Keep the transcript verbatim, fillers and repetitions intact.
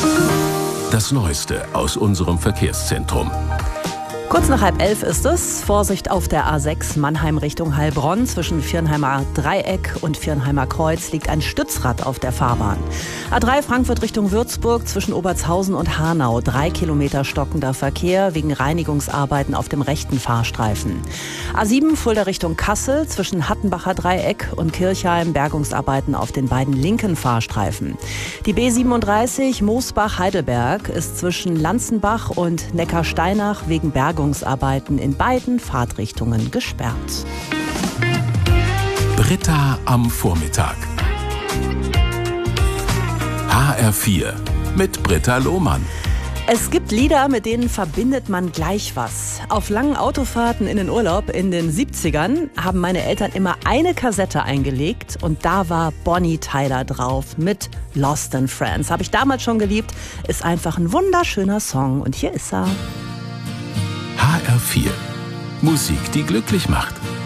Das Neueste aus unserem Verkehrszentrum. Kurz nach halb elf ist es. Vorsicht auf der A sechs Mannheim Richtung Heilbronn. Zwischen Viernheimer Dreieck und Viernheimer Kreuz liegt ein Stützrad auf der Fahrbahn. A drei Frankfurt Richtung Würzburg zwischen Obertshausen und Hanau. Drei Kilometer stockender Verkehr wegen Reinigungsarbeiten auf dem rechten Fahrstreifen. A sieben Fulda Richtung Kassel zwischen Hattenbacher Dreieck und Kirchheim. Bergungsarbeiten auf den beiden linken Fahrstreifen. Die B siebenunddreißig Moosbach-Heidelberg ist zwischen Lanzenbach und Neckarsteinach wegen Bergungsarbeiten in beiden Fahrtrichtungen gesperrt. Britta am Vormittag. H R vier mit Britta Lohmann. Es gibt Lieder, mit denen verbindet man gleich was. Auf langen Autofahrten in den Urlaub in den siebzigern haben meine Eltern immer eine Kassette eingelegt und da war Bonnie Tyler drauf mit Lost in Friends. Habe ich damals schon geliebt, ist einfach ein wunderschöner Song und hier ist er. H R vier. Musik, die glücklich macht.